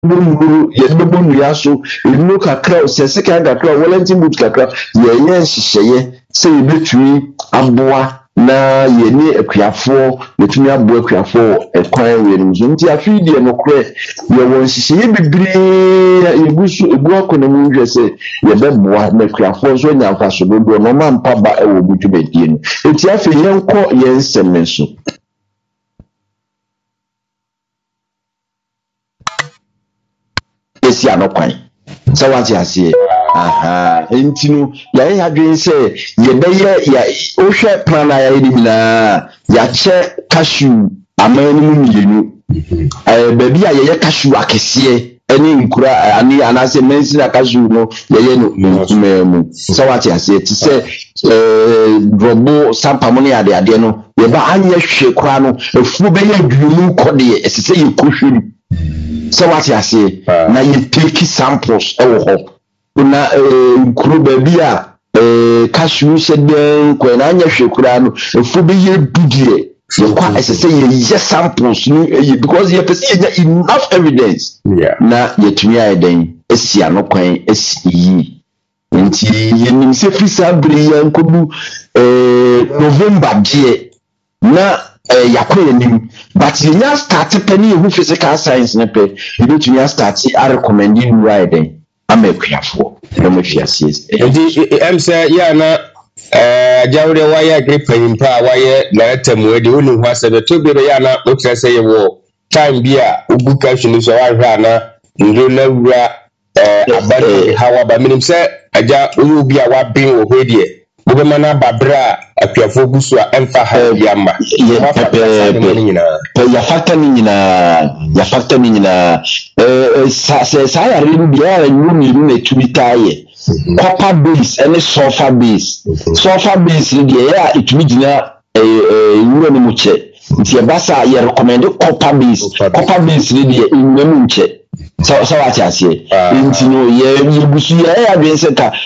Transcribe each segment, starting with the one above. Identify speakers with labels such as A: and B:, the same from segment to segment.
A: buru ye bebo nua so enu kakra se second kakra Wellington boot kakra ye nhyehyeye se ye betumi aboa na ye ni akuafo betumi aboa akuafo ekwan we no nti afi die no kre ye won nhyehyeye bebre ye gusu ebu akona mu hwe se ye beboa na akuafo so nya mfa so dodo no ma mpa ba ewo butubedie no enti afi yenko ye nsem so esi anokwan so what you say enti no ya adwen se ye beye ya ohwe plan na ya edimina ya che cashew amanu mu mienu baby a ye cashew akese eni nkura ani anase mensi na cashew no ye no mu so what you say to say drobo sampa ne ade no ye ba anye hwe kura no efu beye aduonu kode esese ye kohwe so what you say na you take samples ho na nkuru baby a cashew shede ko na anya hwekura no efu be ye dudie ye kwa esese ye samples no because ye pese ye enough evidence na ye tumi ayeden esi anokwan esi yi nti ye nim se frisa bri ya nkodu November die na yakwe nim but you nya start penny who physical science na pe you tumi start a recommending riding amekuafo na mafiases
B: say ya na jawre waya gripen pa waya na temwedi unu hwa se to be ya na otra say ye wo time bia ubuka shinu so wa na ndo na wura abani hawa ba minim say aja oyu bia wa bin wo hwedie bobema na babra akuafo gusu a emfa ha yamba
A: ya factor ni nyina sa ya rebu bia ya nyumi ne tumitaye copper base and sulfur base die ya itumi gina wuro ni muche nti basa ya recommend copper base ni die inwemu muche so what you say nti no ye busu ya adwen se ka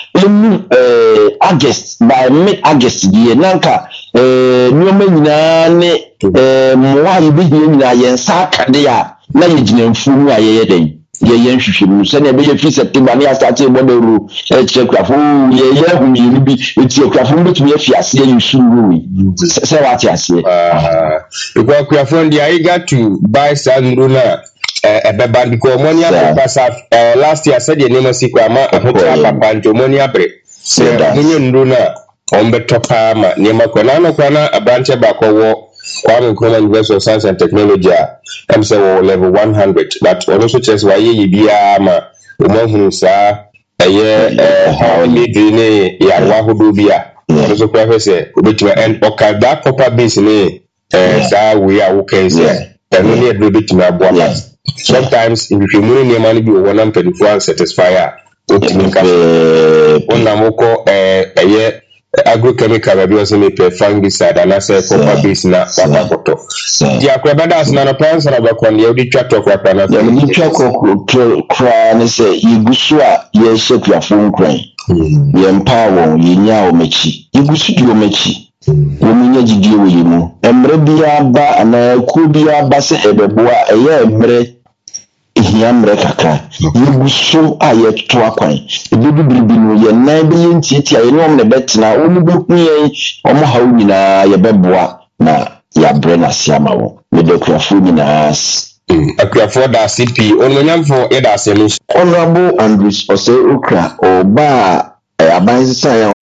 A: August by mid August die nanka nyoma nyina ne moa yibi nyina ye nsa kade ya na ye gina mfumu ayeye den ye nhwehwemu se na be ye fi September na start e boderu chekrafo ye hunyiri bi eti ekrafo betumi afiase ye suru se what you say
B: because ekrafo ndi I got to buy sandruna ebeba because money papa last year said the name secret ama hotel papa nto money abre se munye nduna ombeto pa ma niema kwana no kwana abranche bakowo Kwame Nkrumah University of Science and Technology am say level 100 that also chess why ye bia ma omahunu sa how leading ne ya wahodo bia also kwa say obetima and okay that copper base ne sa we are okay say and no dey obetima aboa sometimes if you money niema bi wo na mpedifo satisfier otiminka onamoko agrochemical bi also me fungicide and say copper base na wakoto di akwabada na no plans na bakon ye odi twato kwa pana
A: ni twako kra ne say yigusu a ye sheku afonkran ye empower ye nya o mechi yigusu di o mechi wo munya gidie wo yimu emre bia ba ana ku bia ba se ebeboa eye emre hiamre kakra yigusu a ye to akwan ebibi biribi no ye nan be yentieti aye no ne betina wo mu beku ye omo hawo nyina ye beboa na ya brena siama wo me de kuafo nyina
B: akuafo da CP ononyamfo ye da asemi
A: Honorable Andrews Osei Okra oba abansisa